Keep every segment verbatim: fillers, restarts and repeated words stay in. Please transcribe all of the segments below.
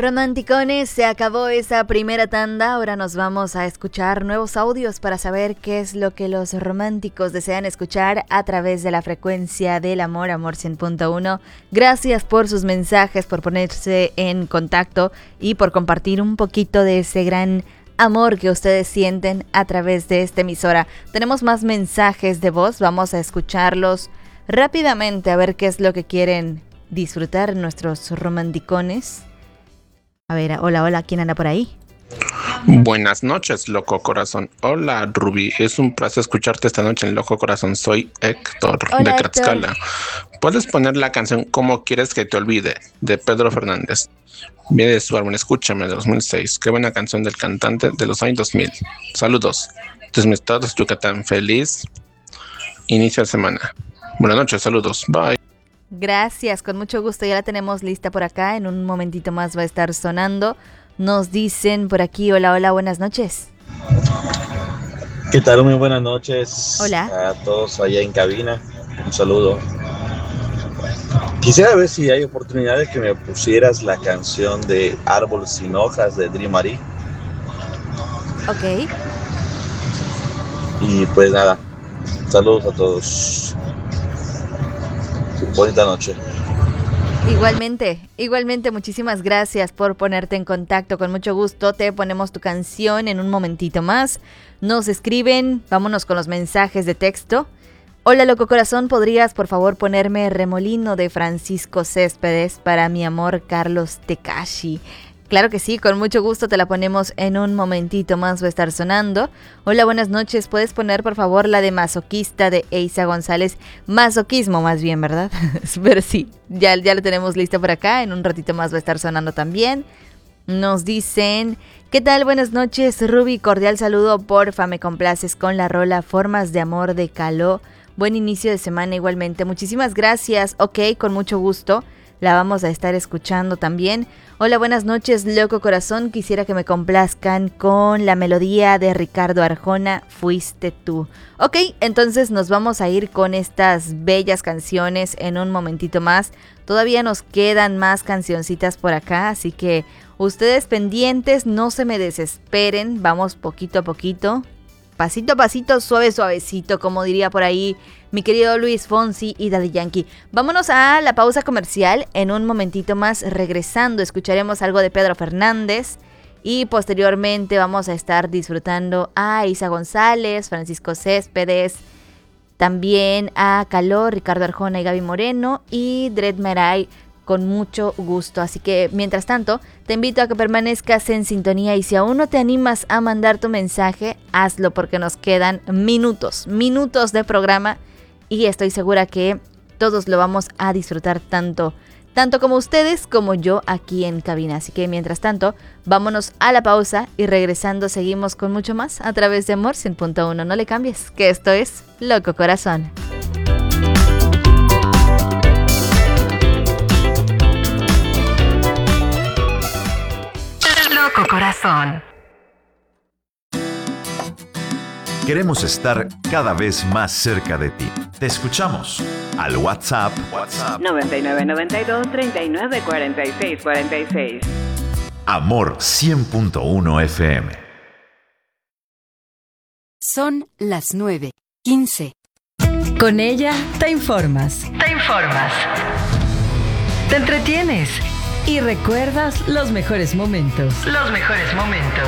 Romanticones, se acabó esa primera tanda, ahora nos vamos a escuchar nuevos audios para saber qué es lo que los románticos desean escuchar a través de la frecuencia del amor, Amor cien punto uno. Gracias por sus mensajes, por ponerse en contacto y por compartir un poquito de ese gran amor que ustedes sienten a través de esta emisora. Tenemos más mensajes de voz, vamos a escucharlos rápidamente a ver qué es lo que quieren disfrutar nuestros romanticones. A ver, hola, hola, ¿quién anda por ahí? Buenas noches, Loco Corazón. Hola, Ruby. Es un placer escucharte esta noche en Loco Corazón. Soy Héctor, Hola, de Tlaxcala. ¿Puedes poner la canción Cómo quieres que te olvide, de Pedro Fernández? Viene de su álbum Escúchame, de dos mil seis. Qué buena canción del cantante de los años dos mil. Saludos. Desde mi estado de Yucatán. Feliz inicio de semana. Buenas noches, saludos. Bye. Gracias, con mucho gusto. Ya la tenemos lista por acá. En un momentito más va a estar sonando. Nos dicen por aquí, hola, hola, buenas noches. ¿Qué tal? Muy buenas noches. Hola. A todos allá en cabina. Un saludo. Quisiera ver si hay oportunidad de que me pusieras la canción de Árbol sin hojas de Dream Marie. Ok. Y pues nada, saludos a todos. Bonita noche. Igualmente, igualmente, muchísimas gracias por ponerte en contacto, con mucho gusto. Te ponemos tu canción en un momentito más. Nos escriben, vámonos con los mensajes de texto. Hola, Loco Corazón, ¿podrías por favor ponerme Remolino de Francisco Céspedes para mi amor Carlos Tekashi? Claro que sí, con mucho gusto te la ponemos en un momentito más, va a estar sonando. Hola, buenas noches, ¿puedes poner por favor la de Masoquista de Eiza González? Masoquismo más bien, ¿verdad? Pero sí, ya, ya la tenemos lista por acá, en un ratito más va a estar sonando también. Nos dicen, ¿qué tal? Buenas noches, Ruby, cordial saludo, porfa, me complaces con la rola Formas de Amor de Caló. Buen inicio de semana igualmente, muchísimas gracias, ok, con mucho gusto. La vamos a estar escuchando también. Hola, buenas noches, Loco Corazón. Quisiera que me complazcan con la melodía de Ricardo Arjona, Fuiste tú. Ok, entonces nos vamos a ir con estas bellas canciones en un momentito más. Todavía nos quedan más cancioncitas por acá, así que ustedes pendientes, no se me desesperen. Vamos poquito a poquito. Pasito a pasito, suave suavecito, como diría por ahí mi querido Luis Fonsi y Daddy Yankee. Vámonos a la pausa comercial. En un momentito más, regresando, escucharemos algo de Pedro Fernández. Y posteriormente vamos a estar disfrutando a Eiza González, Francisco Céspedes, también a Caló, Ricardo Arjona y Gaby Moreno y Dred Meray, con mucho gusto. Así que mientras tanto te invito a que permanezcas en sintonía y si aún no te animas a mandar tu mensaje, hazlo porque nos quedan minutos, minutos de programa y estoy segura que todos lo vamos a disfrutar tanto, tanto como ustedes como yo aquí en cabina. Así que mientras tanto, vámonos a la pausa y regresando seguimos con mucho más a través de Amor cien punto uno. No le cambies, que esto es Loco Corazón. Loco Corazón. Queremos estar cada vez más cerca de ti. Te escuchamos al WhatsApp, WhatsApp noventa y nueve noventa y dos treinta y nueve cuarenta y seis cuarenta y seis. Amor cien punto uno F M. Son las nueve quince. Con ella te informas. Te informas. Te entretienes. Y recuerdas los mejores momentos. Los mejores momentos.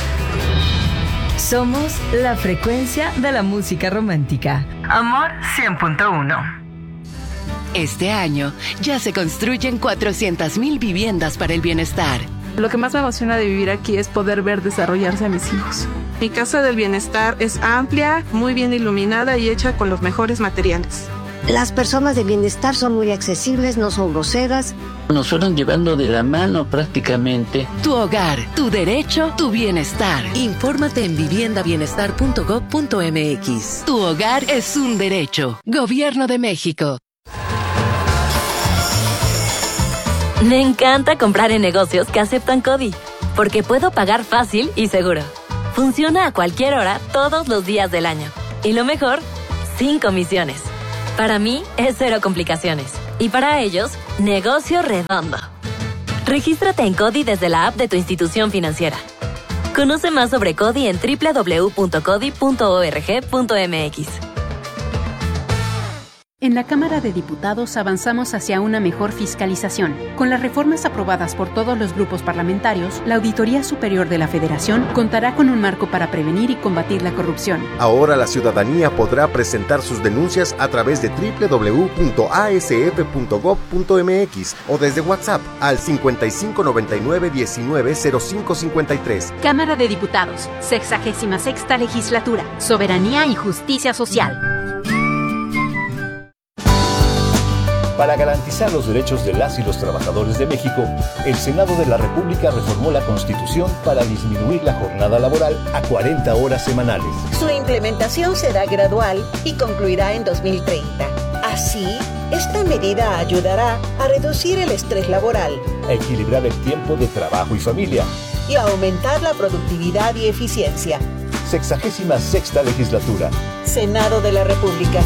Somos la frecuencia de la música romántica. Amor cien punto uno. Este año ya se construyen cuatrocientas mil viviendas para el bienestar. Lo que más me emociona de vivir aquí es poder ver desarrollarse a mis hijos. Mi casa del bienestar es amplia, muy bien iluminada y hecha con los mejores materiales. Las personas de bienestar son muy accesibles, no son groseras. Nos fueron llevando de la mano prácticamente. Tu hogar, tu derecho, tu bienestar. Infórmate en vivienda bienestar punto gob punto m x. Tu hogar es un derecho. Gobierno de México. Me encanta comprar en negocios que aceptan CODI, porque puedo pagar fácil y seguro. Funciona a cualquier hora, todos los días del año. Y lo mejor, sin comisiones. Para mí es cero complicaciones. Y para ellos, negocio redondo. Regístrate en CODI desde la app de tu institución financiera. Conoce más sobre CODI en doble u doble u doble u punto codi punto org punto m x. En la Cámara de Diputados avanzamos hacia una mejor fiscalización. Con las reformas aprobadas por todos los grupos parlamentarios, la Auditoría Superior de la Federación contará con un marco para prevenir y combatir la corrupción. Ahora la ciudadanía podrá presentar sus denuncias a través de doble u doble u doble u punto a s f punto gob punto m x o desde WhatsApp al cincuenta y cinco noventa y nueve diecinueve cero cinco cincuenta y tres. Cámara de Diputados, sexagésima sexta Legislatura, Soberanía y Justicia Social. Para garantizar los derechos de las y los trabajadores de México, el Senado de la República reformó la Constitución para disminuir la jornada laboral a cuarenta horas semanales. Su implementación será gradual y concluirá en dos mil treinta. Así, esta medida ayudará a reducir el estrés laboral, a equilibrar el tiempo de trabajo y familia y a aumentar la productividad y eficiencia. Sexagésima sexta Legislatura. Senado de la República.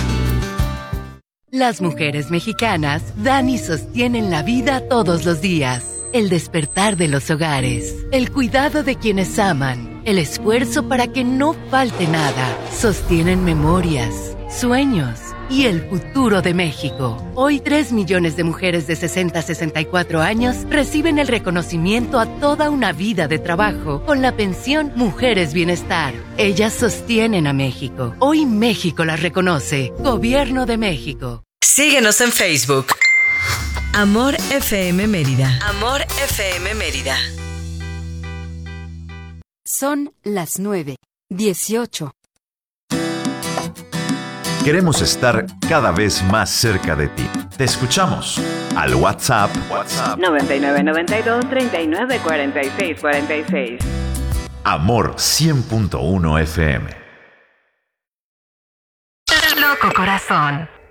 Las mujeres mexicanas dan y sostienen la vida todos los días. El despertar de los hogares, el cuidado de quienes aman, el esfuerzo para que no falte nada. Sostienen memorias, sueños y el futuro de México. Hoy tres millones de mujeres de sesenta a sesenta y cuatro años reciben el reconocimiento a toda una vida de trabajo con la pensión Mujeres Bienestar. Ellas sostienen a México. Hoy México las reconoce. Gobierno de México. Síguenos en Facebook. Amor F M Mérida. Amor F M Mérida. Son las nueve, dieciocho. Queremos estar cada vez más cerca de ti. Te escuchamos al WhatsApp. WhatsApp. noventa y nueve noventa y dos treinta y nueve cuarenta y seis cuarenta y seis. Amor cien punto uno F M. Loco Corazón.